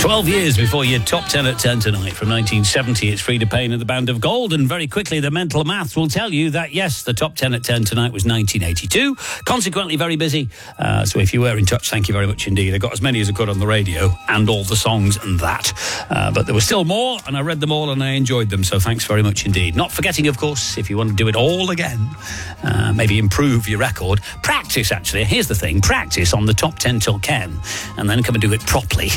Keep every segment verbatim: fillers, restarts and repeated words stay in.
twelve years before your top ten at ten tonight. From nineteen seventy, it's Frida Payne and the Band of Gold. And very quickly, the mental maths will tell you that, yes, the top ten at ten tonight was nineteen eighty-two. Consequently, very busy. Uh, so if you were in touch, thank you very much indeed. I got as many as I could on the radio and all the songs and that. Uh, but there were still more, and I read them all and I enjoyed them. So thanks very much indeed. Not forgetting, of course, if you want to do it all again, uh, maybe improve your record. Practice, actually. Here's the thing. Practice on the top ten till Ken, and then come and do it properly.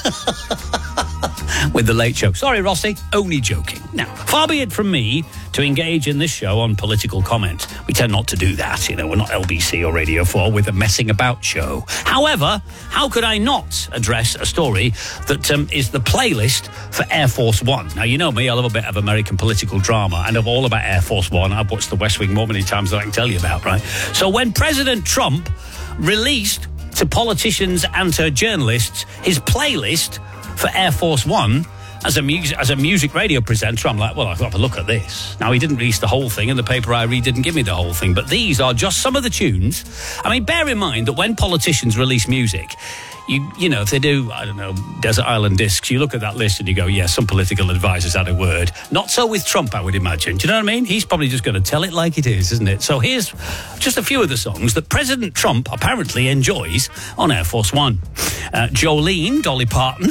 With the Late Show. Sorry, Rossi, only joking. Now, far be it from me to engage in this show on political comment. We tend not to do that, you know, we're not L B C or Radio four with a messing about show. However, how could I not address a story that um, is the playlist for Air Force One? Now, you know me, I love a bit of American political drama, and of all about Air Force One, I've watched The West Wing more many times than I can tell you about, right? So when President Trump released to politicians and to journalists his playlist for Air Force One, as a music as a music radio presenter, I'm like, well, I'll have a look at this. Now, he didn't release the whole thing, and the paper I read didn't give me the whole thing, but these are just some of the tunes. I mean, bear in mind that when politicians release music, you you know, if they do, I don't know, Desert Island Discs, you look at that list and you go, yeah, some political advisors had a word. Not so with Trump, I would imagine. Do you know what I mean? He's probably just going to tell it like it is, isn't it? So here's just a few of the songs that President Trump apparently enjoys on Air Force One. Uh, Jolene, Dolly Parton.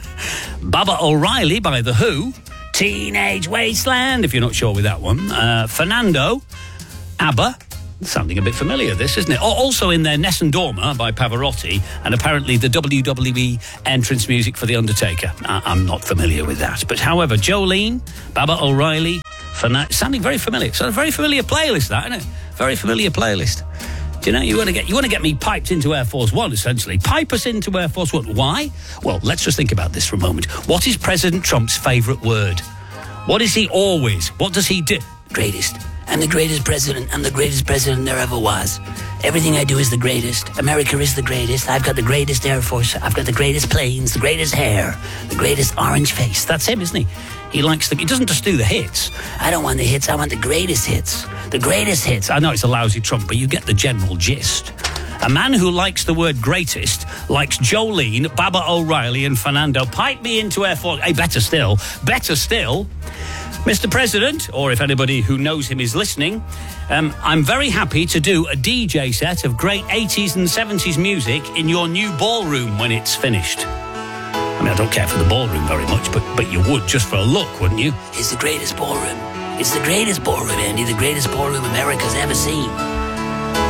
Baba O'Reilly by The Who, Teenage Wasteland, if you're not sure with that one. Uh, Fernando, ABBA, sounding a bit familiar, this, isn't it? Also in there, Nessun Dorma by Pavarotti, and apparently the W W E entrance music for The Undertaker. I- I'm not familiar with that. But however, Jolene, Baba O'Reilly, Fern- sounding very familiar. It's a very familiar playlist, that, isn't it? Very familiar playlist. Do you know, you want to get you want to get me piped into Air Force One, essentially. Pipe us into Air Force One. Why? Well, let's just think about this for a moment. What is President Trump's favourite word? What is he always? What does he do? Greatest. I'm the greatest president. I'm the greatest president there ever was. Everything I do is the greatest. America is the greatest. I've got the greatest Air Force. I've got the greatest planes, the greatest hair, the greatest orange face. That's him, isn't he? He likes the... He doesn't just do the hits. I don't want the hits. I want the greatest hits. The greatest hits. I know it's a lousy Trump, but you get the general gist. A man who likes the word greatest likes Jolene, Baba O'Reilly and Fernando. Pipe me into Air Force... Hey, better still. Better still... Mister President, or if anybody who knows him is listening, um, I'm very happy to do a D J set of great eighties and seventies music in your new ballroom when it's finished. I mean, I don't care for the ballroom very much, but, but you would just for a look, wouldn't you? It's the greatest ballroom. It's the greatest ballroom, Andy, the greatest ballroom America's ever seen.